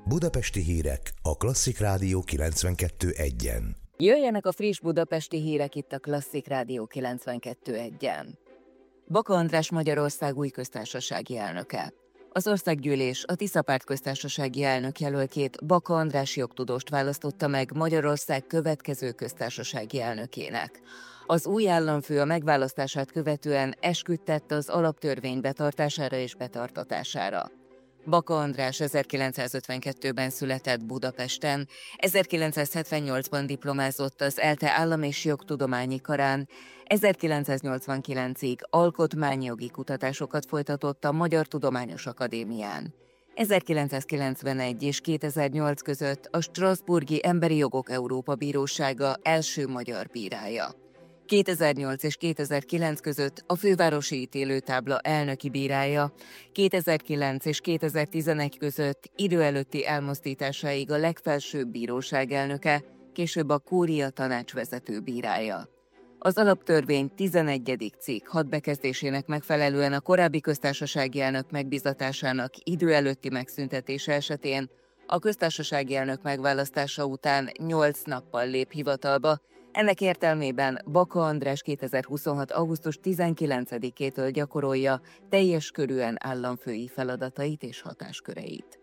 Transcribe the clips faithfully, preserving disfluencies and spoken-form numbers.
Budapesti hírek a Klasszik Rádió kilencvenkettő egyen. Jöjjenek a friss budapesti hírek itt a Klasszik Rádió kilencvenkettő egyen. Baka András Magyarország új köztársasági elnöke. Az országgyűlés a Tisza Párt köztársasági elnök jelöltjét, Baka András jogtudóst választotta meg Magyarország következő köztársasági elnökének. Az új államfő a megválasztását követően esküt tett az alaptörvény betartására és betartatására. Baka András ezerkilencszázötvenkettőben született Budapesten, ezerkilencszázhetvennyolcban diplomázott az ELTE Állam- és Jogtudományi Karán, ezerkilencszáznyolcvankilencig alkotmányjogi kutatásokat folytatott a Magyar Tudományos Akadémián. ezerkilencszázkilencvenegy és kétezer-nyolc között a Strasbourgi Emberi Jogok Európa Bírósága első magyar bírája. kétezer-nyolc és kétezer-kilenc között a Fővárosi Ítélőtábla elnöki bírája, kétezer-kilenc és kétezer-tizenegy között idő előtti elmozdításáig a legfelsőbb bíróság elnöke, később a Kúria Tanács vezető bírája. Az alaptörvény tizenegyedik cikk hat bekezdésének megfelelően a korábbi köztársasági elnök megbízatásának idő előtti megszüntetése esetén a köztársasági elnök megválasztása után nyolc nappal lép hivatalba. Ennek értelmében Baka András kétezer-huszonhat. augusztus tizenkilencedikétől gyakorolja teljes körűen államfői feladatait és hatásköreit.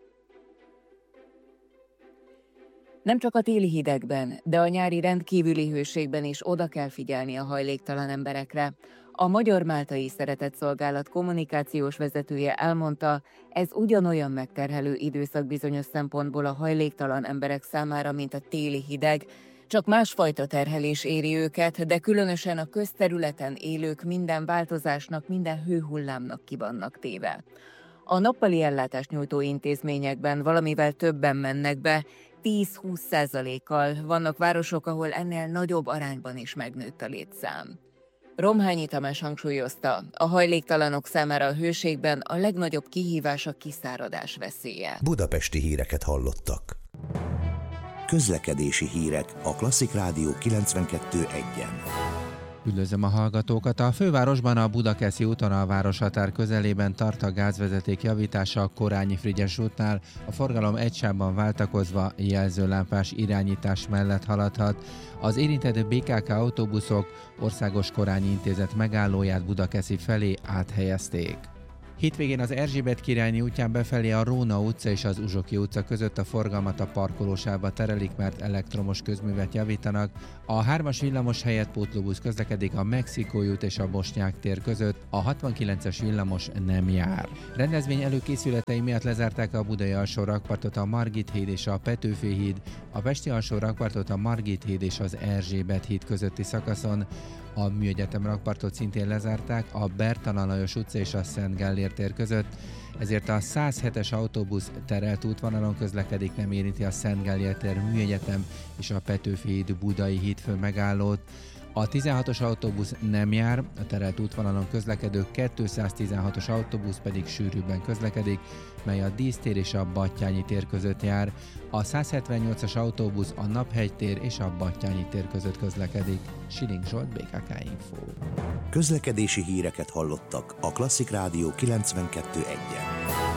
Nem csak a téli hidegben, de a nyári rendkívüli hőségben is oda kell figyelni a hajléktalan emberekre. A Magyar Máltai Szeretetszolgálat kommunikációs vezetője elmondta, ez ugyanolyan megterhelő időszak bizonyos szempontból a hajléktalan emberek számára, mint a téli hideg, csak másfajta terhelés éri őket, de különösen a közterületen élők minden változásnak, minden hőhullámnak ki vannak téve. A nappali ellátást nyújtó intézményekben valamivel többen mennek be, tíz-húsz százalékkal, vannak városok, ahol ennél nagyobb arányban is megnőtt a létszám. Romhányi Tamás hangsúlyozta, a hajléktalanok számára a hőségben a legnagyobb kihívás a kiszáradás veszélye. Budapesti híreket hallottak. Közlekedési hírek a Klasszik Rádió kilencvenkettő egyen. Üdvözlöm a hallgatókat! A fővárosban a Budakeszi úton a városhatár közelében tart a gázvezeték javítása a Korányi-Frigyes útnál. A forgalom egy sávban váltakozva jelzőlámpás irányítás mellett haladhat. Az érintett bé ká ká autóbuszok Országos Korányi Intézet megállóját Budakeszi felé áthelyezték. Hétvégén az Erzsébet királyné útján befelé a Róna utca és az Uzsoki utca között a forgalmat a parkolósávba terelik, mert elektromos közművet javítanak. A hármas villamos helyett pótlóbusz közlekedik a Mexikói út és a Bosnyák tér között, a hatvankilences villamos nem jár. Rendezvény előkészületei miatt lezárták a Budai alsó rakpartot, a Margit híd és a Petőfi híd, a Pesti alsó rakpartot a Margit híd és az Erzsébet híd közötti szakaszon. A Műegyetem rakpartot szintén lezárták a Bertalan Lajos utca és a Szent Gellért tér között, ezért a száz hetes autóbusz terelt útvonalon közlekedik, nem érinti a Szent Gellért tér, Műegyetem és a Petőfi híd Budai hídfő megállót. A tizenhatos autóbusz nem jár, a terelt útvonalon közlekedő kétszáztizenhatos autóbusz pedig sűrűbben közlekedik, mely a Dísztér és a Battyányi tér között jár. A száz hetvennyolcas autóbusz a Naphegy tér és a Battyányi tér között közlekedik. Siling Zsolt, bé ká ká Info. Közlekedési híreket hallottak a Klasszik Rádió kilencvenkettő egyen.